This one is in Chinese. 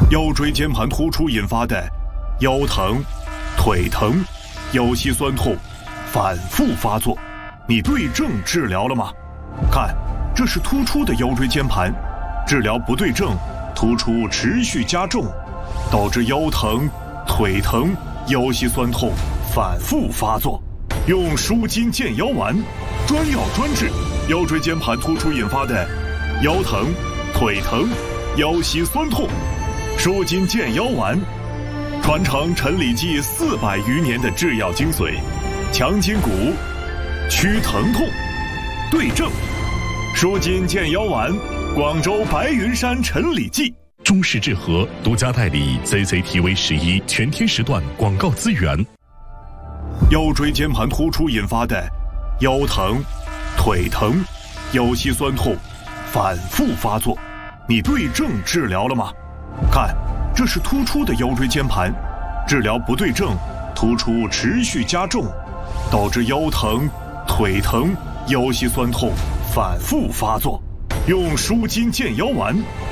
腰椎间盘突出引发的腰疼、腿疼、腰膝酸痛反复发作，你对症治疗了吗？看，这是突出的腰椎间盘，治疗不对症，突出持续加重，导致腰疼、腿疼、腰膝酸痛反复发作。用舒筋健腰丸，专药专治腰椎间盘突出引发的腰疼、腿疼、腰膝酸痛。舒筋健腰丸，传承陈李济400余年的制药精髓，强筋骨，祛疼痛，对症。舒筋健腰丸，广州白云山陈李济。 中式治和独家代理 CCTV11全天时段广告资源。 腰椎间盘突出引发的腰疼、腿疼、腰膝酸痛反复发作，你对症治疗了吗？看，这是突出的腰椎间盘，治疗不对症，突出持续加重，导致腰疼、腿疼、腰膝酸痛反复发作。用舒筋健腰丸，